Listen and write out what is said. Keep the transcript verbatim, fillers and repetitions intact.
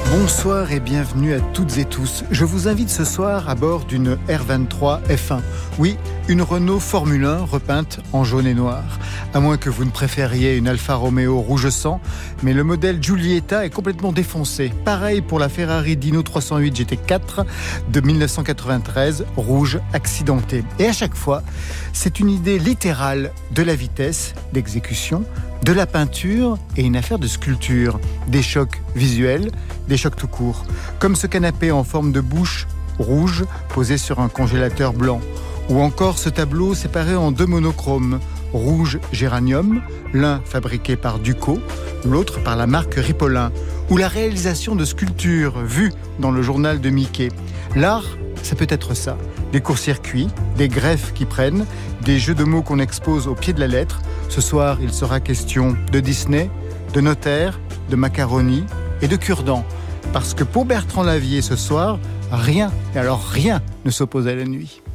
Bonsoir et bienvenue à toutes et tous. Je vous invite ce soir à bord d'une R vingt-trois F un. Oui, une Renault Formule un repeinte en jaune et noir. À moins que vous ne préfériez une Alfa Romeo rouge sang, mais le modèle Giulietta est complètement défoncé. Pareil pour la Ferrari Dino trois cent huit G T quatre de dix-neuf cent quatre-vingt-treize, rouge accidenté. Et à chaque fois, c'est une idée littérale de la vitesse d'exécution, de la peinture et une affaire de sculpture. Des chocs visuels, des chocs tout court. Comme ce canapé en forme de bouche rouge posé sur un congélateur blanc. Ou encore ce tableau séparé en deux monochromes, rouge géranium, l'un fabriqué par Duco, l'autre par la marque Ripollin. Ou la réalisation de sculptures vues dans le journal de Mickey. L'art, ça peut être ça. Des courts-circuits, des greffes qui prennent, des jeux de mots qu'on expose au pied de la lettre. Ce soir, il sera question de Disney, de notaire, de macaroni et de cure-dents. Parce que pour Bertrand Lavier ce soir, rien, et alors rien ne s'oppose à la nuit.